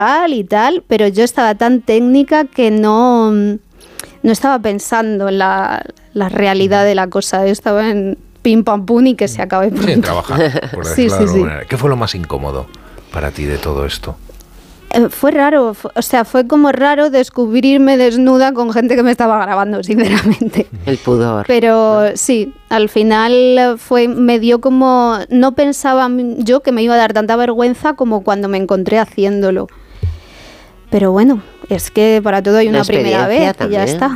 y tal, pero yo estaba tan técnica que no estaba pensando en la realidad de la cosa. Yo estaba en pim pam pum y que se acabe pronto. Sí, en trabajar, por decirlo de alguna manera. Sí. ¿Qué fue lo más incómodo para ti de todo esto? Fue raro, fue como raro descubrirme desnuda con gente que me estaba grabando, sinceramente. El pudor. Pero sí, al final me dio como, no pensaba yo que me iba a dar tanta vergüenza como cuando me encontré haciéndolo. Pero bueno, es que para todo hay una primera vez y ya está.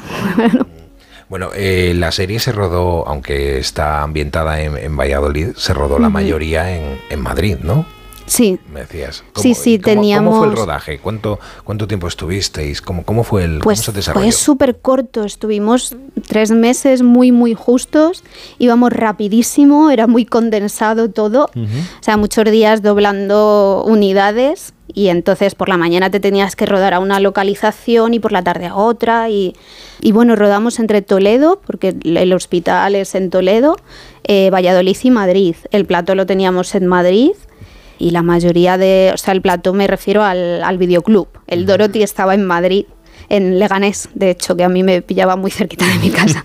Bueno, la serie se rodó, aunque está ambientada en Valladolid, se rodó la mayoría en Madrid, ¿no? Sí. Me decías. Teníamos... ¿Cómo fue el rodaje? ¿Cuánto tiempo estuvisteis? ¿Cómo fue Pues cómo se desarrolló? Fue súper corto, estuvimos 3 meses muy, muy justos, íbamos rapidísimo, era muy condensado todo, o sea, muchos días doblando unidades y entonces por la mañana te tenías que rodar a una localización y por la tarde a otra y bueno, rodamos entre Toledo, porque el hospital es en Toledo, Valladolid y Madrid. El plató lo teníamos en Madrid. Y la mayoría el plató me refiero al videoclub. El Dorothy estaba en Madrid, en Leganés, de hecho, que a mí me pillaba muy cerquita de mi casa.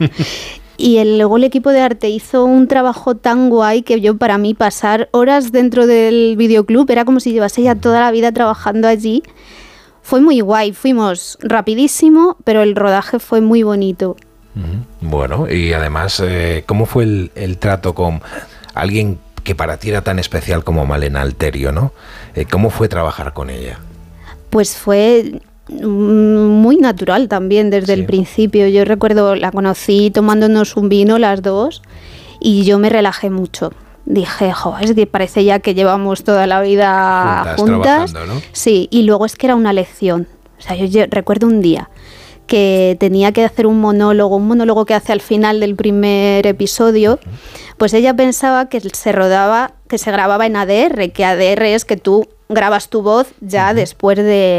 Y luego el equipo de arte hizo un trabajo tan guay que para mí pasar horas dentro del videoclub era como si llevase ya toda la vida trabajando allí. Fue muy guay, fuimos rapidísimo, pero el rodaje fue muy bonito. Bueno, y además, ¿cómo fue el trato con alguien que para ti era tan especial como Malena Alterio, ¿no? ¿Cómo fue trabajar con ella? Pues fue muy natural también desde el principio. Yo recuerdo, la conocí tomándonos un vino las dos y yo me relajé mucho. Dije, es que parece ya que llevamos toda la vida juntas. Trabajando, ¿no? Sí, y luego es que era una lección. O sea, yo recuerdo un día que tenía que hacer un monólogo que hace al final del primer episodio, pues ella pensaba que se grababa en ADR, que ADR es que tú grabas tu voz ya después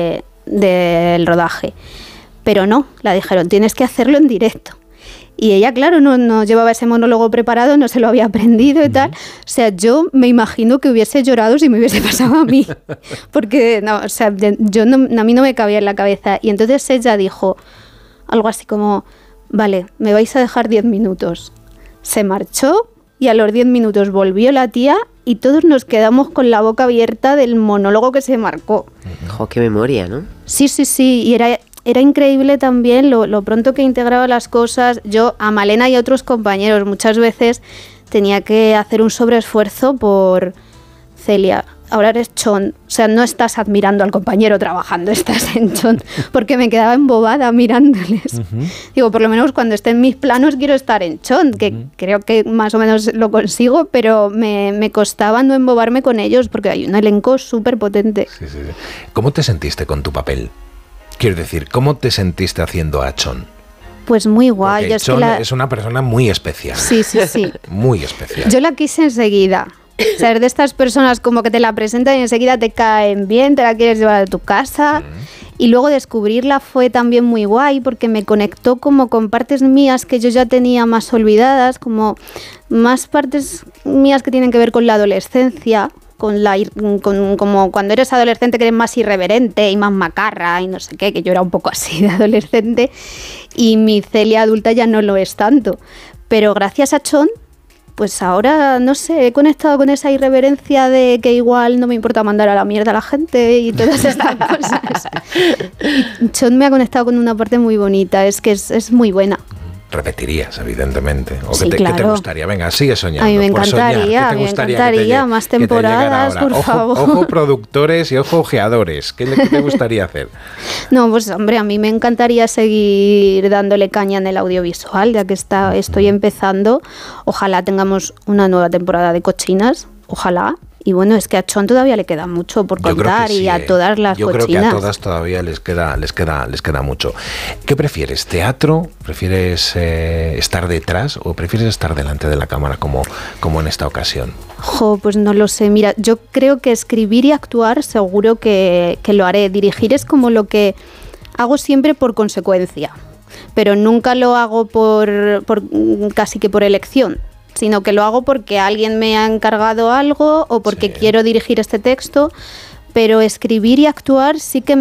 del rodaje. Pero no, la dijeron, tienes que hacerlo en directo. Y ella, claro, no llevaba ese monólogo preparado, no se lo había aprendido y tal. O sea, yo me imagino que hubiese llorado si me hubiese pasado a mí. Porque, no, o sea, a mí no me cabía en la cabeza. Y entonces ella dijo algo así como, vale, me vais a dejar 10 minutos. Se marchó y a los 10 minutos volvió la tía y todos nos quedamos con la boca abierta del monólogo que se marcó. Qué memoria, ¿no? Sí, y era increíble también lo pronto que integraba las cosas. Yo, a Malena y a otros compañeros, muchas veces tenía que hacer un sobreesfuerzo por Celia. Ahora eres chon, o sea, no estás admirando al compañero trabajando, estás en chon, porque me quedaba embobada mirándoles. Digo, por lo menos cuando esté en mis planos quiero estar en chon, que creo que más o menos lo consigo, pero me costaba no embobarme con ellos, porque hay un elenco súper potente. Sí. ¿Cómo te sentiste con tu papel? Quiero decir, ¿cómo te sentiste haciendo a Chon? Pues muy guay. Porque Chon es una persona muy especial. Sí. Muy especial. Yo la quise enseguida. O sea, de estas personas como que te la presentan y enseguida te caen bien, te la quieres llevar a tu casa. Y luego descubrirla fue también muy guay porque me conectó como con partes mías que yo ya tenía más olvidadas, como más partes mías que tienen que ver con la adolescencia, como cuando eres adolescente que eres más irreverente y más macarra y no sé qué, que yo era un poco así de adolescente y mi Celia adulta ya no lo es tanto. Pero gracias a Chon, pues ahora, no sé, he conectado con esa irreverencia de que igual no me importa mandar a la mierda a la gente y todas estas cosas. Y Chon me ha conectado con una parte muy bonita, es que es muy buena. Repetirías, evidentemente. ¿O sí, qué te gustaría? Venga, sigue soñando. A mí me encantaría más temporadas, por favor. Ojo productores y ojo ojeadores. ¿Qué te gustaría hacer? No, pues hombre, a mí me encantaría seguir dándole caña en el audiovisual, ya que estoy empezando. Ojalá tengamos una nueva temporada de Cochinas, ojalá. Y bueno, es que a Chon todavía le queda mucho por contar y a todas las cochinas. Yo creo que a todas todavía les queda mucho. ¿Qué prefieres? ¿Teatro? ¿Prefieres estar detrás o prefieres estar delante de la cámara como en esta ocasión? Pues no lo sé. Mira, yo creo que escribir y actuar seguro que lo haré. Dirigir es como lo que hago siempre por consecuencia, pero nunca lo hago por casi que por elección, sino que lo hago porque alguien me ha encargado algo o porque quiero dirigir este texto, pero escribir y actuar sí que